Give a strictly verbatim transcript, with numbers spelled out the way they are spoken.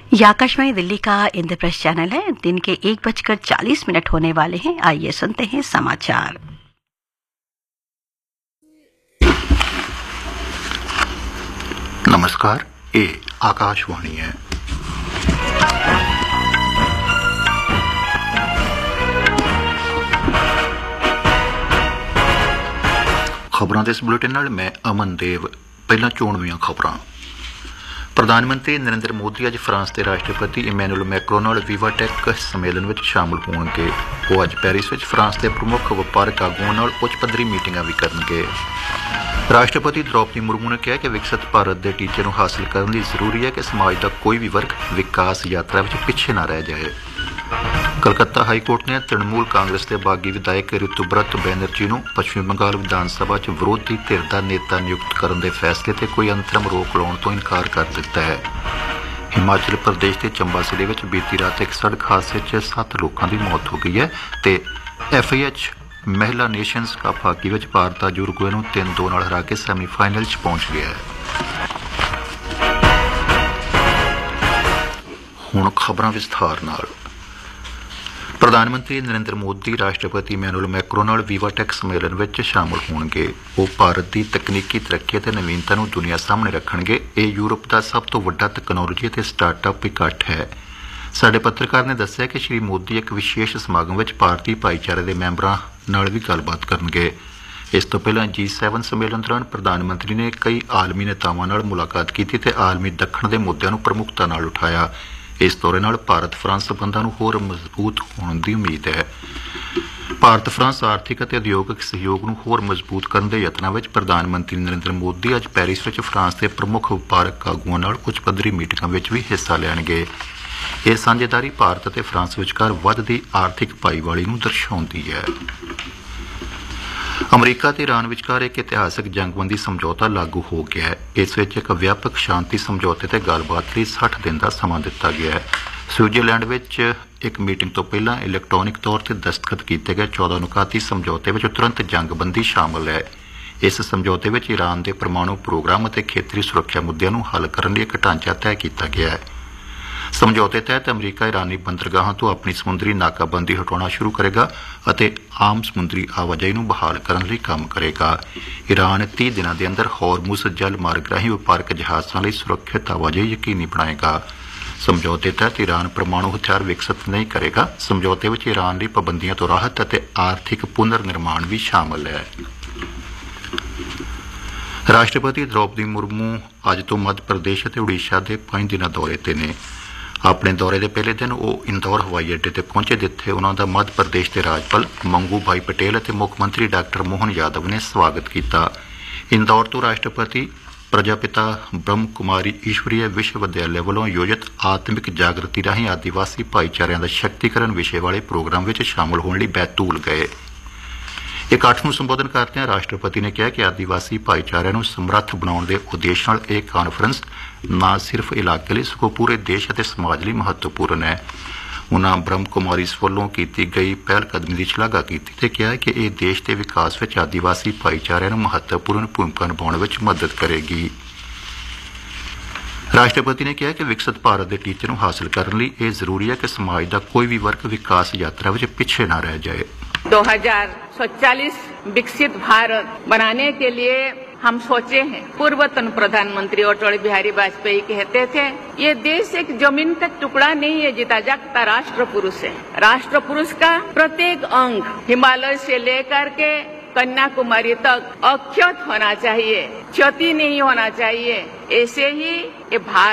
ये आकाशवाणी दिल्ली का इंद्रप्रस्थ चैनल है। दिन के एक बजकर चालीस मिनट होने वाले हैं। आइए सुनते हैं समाचार। नमस्कार, ये आकाशवाणी है। खबरों के इस बुलेटिन नाल मैं अमन देव। पहला चोणवीं खबरां। प्रधानमंत्री नरेंद्र मोदी अज फ्रांस के राष्ट्रपति इमैनुअल मैक्रों नाल विवाटेक सम्मेलन में शामिल होणगे। वो अज पेरिस में फ्रांस के प्रमुख वपारक आगुआं नाल उच्च पद्धरी मीटिंगां भी करनगे। राष्ट्रपति द्रौपदी मुर्मू ने कहा कि विकसित भारत के टीचे को हासिल करने लिए जरूरी है कि समाज का कोई भी वर्ग विकास यात्रा में पिछे न रह जाए। कलकत्ता हाईकोर्ट ने तृणमूल कांग्रेस के बागी विधायक ऋतुब्रत बैनर्जी को पश्चिमी बंगाल विधानसभा च विरोधी धिर का नेता नियुक्त करने के फैसले से कोई अंतरिम रोक लाने तो इनकार कर दिता है। हिमाचल प्रदेश के चंबा जिले में बीती रात एक सड़क हादसे च सत्त लोगों की मौत हो गई है तो एफ आई एच महिला नेशनस कप हाकी में भारत आज उरुग्वे को तीन दो नाल हरा के सैमीफाइनल च पहुंच गया है। हुण खबरां विस्तार नाल। प्रधानमंत्री नरेंद्र मोदी राष्ट्रपति इमैनुअल मैक्रों नाल विवाटेक सम्मेलन में शामिल होणगे। वो भारत की तकनीकी तरक्की ते नवीनता नूं दुनिया सामने रखणगे। ये यूरोप का सब तो वड्डा तकनोलॉजी ते स्टार्टअप इकट्ठ है। साडे पत्रकार ने दस्सिया कि श्री मोदी एक विशेष समागम में भारतीय भाईचारे के मैंबरां नाल भी गलबात करनगे। इस तो पहला जी सैवन सम्मेलन दौरान प्रधानमंत्री ने कई आलमी नेतावां नाल मुलाकात की ते आलमी दखण के मुद्दों नूं प्रमुखता नाल उठाया। इस दौरे नाल भारत फ्रांस संबंधां नूं होर मजबूत होने की उम्मीद है। भारत फ्रांस आर्थिक और उद्योगिक सहयोग नूं होर मजबूत करने के यत्नां विच प्रधानमंत्री नरेंद्र मोदी अज पेरिस में फ्रांस के प्रमुख वपारक आगुआं नाल उच्च पद्धरी मीटिंगां विच भी हिस्सा लैणगे। यह साझेदारी भारत और फ्रांस विचकार वधदी आर्थिक भाईवाली नूं दर्शाउंदी है। अमरीका ते ईरान विचकार एक इतिहासक जंगबंदी समझौता लागू हो गया है। इस विच एक व्यापक शांति समझौते ते गलबात लई साठ दिन का समा दिता गया है। स्विट्जरलैंड विच एक मीटिंग तो पहला इलैक्ट्रॉनिक तौर पर दस्तखत किए गए चौदह नुकाती समझौते में तुरंत जंगबंदी शामिल है। इस समझौते में ईरान के परमाणु प्रोग्राम और खेतरी सुरक्षा मुद्दों को हल करने एक ढांचा तय किया गया है। समझौते तहत अमरीका ईरानी बंदरगाहों तो अपनी समुद्री नाकाबंदी हटाना शुरू करेगा और आम समुद्री आवाजाही को बहाल करने लिए काम करेगा। ईरान तीह दिनों के अंदर हॉर्मुज जल मार्ग राही व्यापारक जहाज़ों लिए सुरक्षित आवाजाही यकीनी बनाएगा। समझौते तहत ईरान परमाणु हथियार विकसित नहीं करेगा। समझौते में ईरान की पाबंदियों तो राहत और आर्थिक पुनर्निर्माण भी शामिल है। राष्ट्रपति द्रौपदी मुर्मू अज तो मध्य प्रदेश और उड़ीसा के पांच दिन दौरे ते ने। अपने दौरे के पहले दिन वो इंदौर हवाई अड्डे ते पहुंचे जिथे उन्होंने मध्य प्रदेश के राज्यपाल मंगू भाई पटेल और मुख्यमंत्री डॉक्टर मोहन यादव ने स्वागत किया। इंदौर तो राष्ट्रपति प्रजापिता ब्रह्म कुमारी ईश्वरीय विश्वविद्यालय वालों आयोजित आत्मिक जागृति राही आदिवासी भाईचारिਆਂ ਦਾ शक्तिकरण विषय वाले प्रोग्राम में शामिल होने लिए बैतूल गए। इकट्ठ को संबोधन करते हैं राष्ट्रपति ने कहा कि आदिवासी भाईचारे को समर्थ बनाने के उद्देश्य नाल यह कानफ्रेंस न सिर्फ इलाके लिए सगों पूरे देश और समाज लिए महत्वपूर्ण है। उन्होंने ब्रह्म कुमारी वालों की गई पहलकदमी की शलाघा की ते कहा कि यह देश के विकास में आदिवासी भाईचारे को महत्वपूर्ण भूमिका निभाने में मदद करेगी। राष्ट्रपति ने कहा कि विकसित भारत के टीचे को हासिल करने लिए यह जरूरी है कि समाज का कोई भी वर्ग विकास यात्रा में पिछे न रह जाए। दो हजार सैंतालीस विकसित भारत बनाने के लिए हम सोचे हैं। पूर्वतन प्रधानमंत्री अटल बिहारी वाजपेयी कहते थे, ये देश एक जमीन का टुकड़ा नहीं है, जीता जागता राष्ट्र पुरुष है। राष्ट्र पुरुष का प्रत्येक अंग हिमालय से लेकर के कन्याकुमारी तक अक्षत होना चाहिए, क्षति नहीं होना चाहिए। ऐसे ही ये भारत